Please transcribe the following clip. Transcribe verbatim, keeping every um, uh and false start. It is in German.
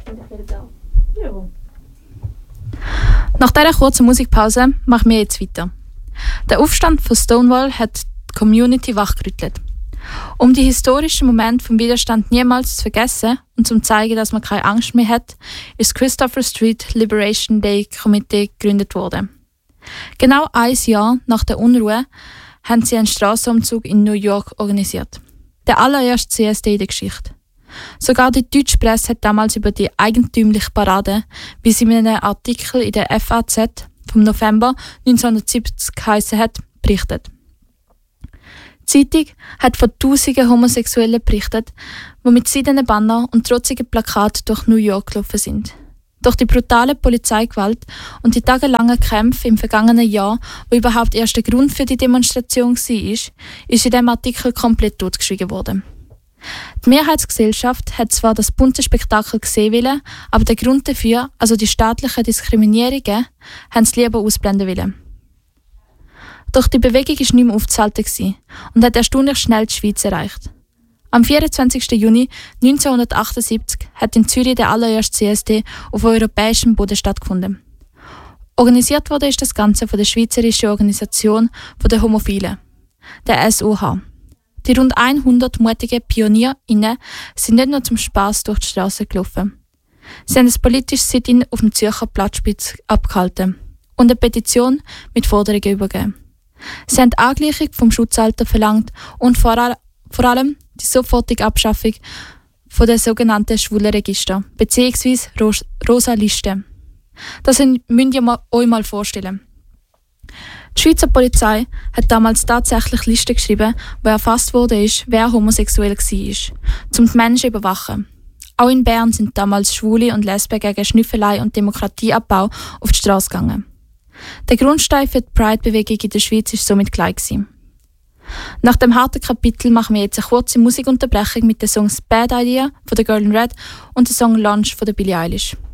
Nach dieser kurzen Musikpause machen wir jetzt weiter. Der Aufstand von Stonewall hat die Community wachgerüttelt. Um die historischen Momente vom Widerstand niemals zu vergessen und zum zeigen, dass man keine Angst mehr hat, ist das Christopher Street Liberation Day Committee gegründet worden. Genau ein Jahr nach der Unruhe haben sie einen Strassenumzug in New York organisiert. Der allererste C S D in der Geschichte. Sogar die deutsche Presse hat damals über die eigentümliche Parade, wie sie in einem Artikel in der F A Z vom November neunzehnhundertsiebzig geheissen hat, berichtet. Die Zeitung hat von tausenden Homosexuellen berichtet, die mit seidenen Bannern und trotzigen Plakaten durch New York gelaufen sind. Durch die brutale Polizeigewalt und die tagelangen Kämpfe im vergangenen Jahr, wo überhaupt erst der Grund für die Demonstration war, ist in diesem Artikel komplett totgeschwiegen worden. Die Mehrheitsgesellschaft hat zwar das bunte Spektakel gesehen wollen, aber der Grund dafür, also die staatlichen Diskriminierungen, haben sie lieber ausblenden wollen. Doch die Bewegung war nicht mehr aufzuhalten und hat erstaunlich schnell die Schweiz erreicht. Am vierundzwanzigsten Juni neunzehnhundertachtundsiebzig hat in Zürich der allererste C S D auf europäischem Boden stattgefunden. Organisiert wurde ist das Ganze von der Schweizerischen Organisation der Homophilen, der S O H. Die rund hundert mutigen PionierInnen sind nicht nur zum Spass durch die Straße gelaufen. Sie haben ein politisches Sit-in auf dem Zürcher Platzspitz abgehalten und eine Petition mit Forderungen übergeben. Sie haben die Angleichung vom Schutzalter verlangt und vor, all, vor allem die sofortige Abschaffung von der sogenannten Schwulenregister bzw. Ros- rosa Liste. Das müsst ihr euch mal vorstellen. Die Schweizer Polizei hat damals tatsächlich Listen geschrieben, wo erfasst wurde, wer homosexuell war, um die Menschen zu überwachen. Auch in Bern sind damals Schwule und Lesben gegen Schnüffelei und Demokratieabbau auf die Straße gegangen. Der Grundstein für die Pride-Bewegung in der Schweiz war somit gleich gewesen. Nach dem harten Kapitel machen wir jetzt eine kurze Musikunterbrechung mit den Songs Bad Idea von der Girl in Red und dem Song Lunch von der Billie Eilish.